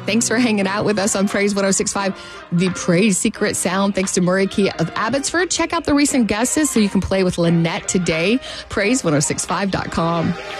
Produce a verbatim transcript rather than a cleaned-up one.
Thanks for hanging out with us on Praise one oh six point five, the Praise Secret Sound. Thanks to Murray Key of Abbotsford. Check out the recent guesses so you can play with Lynette today. praise ten sixty-five dot com.